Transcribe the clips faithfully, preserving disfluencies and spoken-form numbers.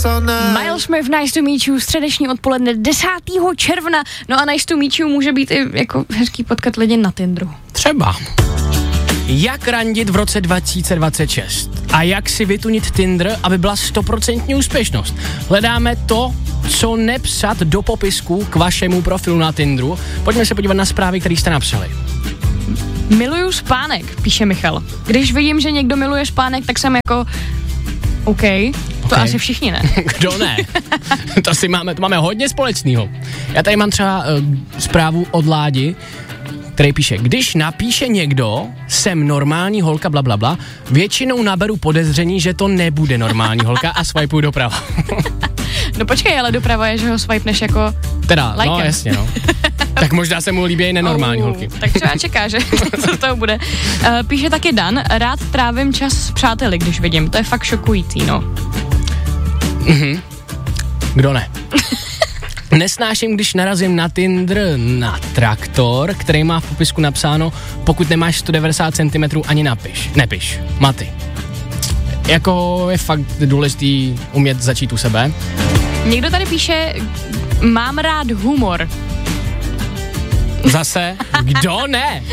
Miles Smith, Nice to meet you, středeční odpoledne desátého června. No a Nice to meet you může být i jako hezký potkat lidi na Tinderu. Třeba. Jak randit v roce dva tisíce dvacet šest? A jak si vytunit Tinder, aby byla stoprocentní úspěšnost? Hledáme to, co nepsat do popisku k vašemu profilu na Tinderu. Pojďme se podívat na zprávy, které jste napsali. Miluju spánek, píše Michal. Když vidím, že někdo miluje spánek, tak jsem jako OK, to okay. Asi všichni ne. Kdo ne? to si máme, to máme hodně společného. Já tady mám třeba uh, zprávu od Ládi, který píše, když napíše někdo, jsem normální holka, blablabla, bla, bla, většinou naberu podezření, že to nebude normální holka a swipeu doprava. No počkej, ale doprava je, že ho swipeneš jako teda, lajkem. No jasně, no. Tak možná se mu líbí i nenormální oh, holky. Tak třeba čeká, že co z toho bude. Uh, píše taky Dan, rád trávím čas s přáteli, když vidím, to je fakt šokující, no. Mhm. Kdo ne? Nesnáším, když narazím na Tinder na traktor, který má v popisku napsáno, pokud nemáš sto devadesát centimetrů, ani napiš. Nepiš. Maty. Jako je fakt důležitý umět začít u sebe. Někdo tady píše, mám rád humor. Zase? Kdo ne?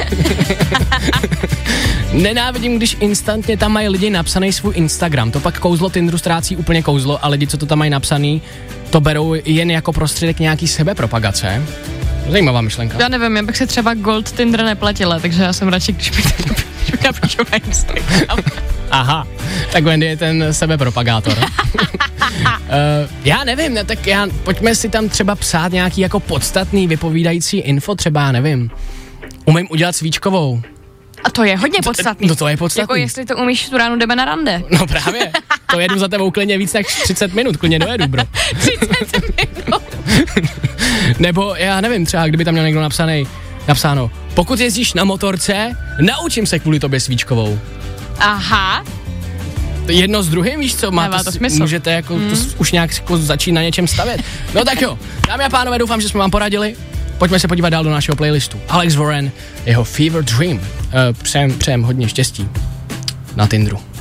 Nenávidím, když instantně tam mají lidi napsaný svůj Instagram. To pak kouzlo Tinderu ztrácí úplně kouzlo a lidi, co to tam mají napsaný, to berou jen jako prostředek nějaký sebepropagace. Zajímavá myšlenka. Já nevím, já bych si třeba Gold Tinder neplatila, takže já jsem radši, když mi to napíšu na Instagram. Aha, tak Wendy je ten sebepropagátor. uh, já nevím, ne, tak já, pojďme si tam třeba psát nějaký jako podstatný vypovídající info, třeba, já nevím. Umím udělat svíčkovou. A to je hodně podstatný. No to je podstatný. Jako jestli to umíš, tu ránu jdeme na rande. No právě, to jedu za tebou klidně víc než třicet minut, klidně dojedu, bro. třicet minut. Nebo já nevím, třeba kdyby tam měl někdo napsaný, napsáno, pokud jezdíš na motorce, naučím se kvůli tobě svíčkovou. Aha. Jedno s druhým, víš co, máte, to smysl. Můžete jako hmm. to už nějak jako začít na něčem stavět. No tak jo, dámy a pánové, doufám, že jsme vám poradili. Pojďme se podívat dál do našeho playlistu. Alex Warren, jeho Fever Dream. Uh, přejem, přejem hodně štěstí na Tinderu.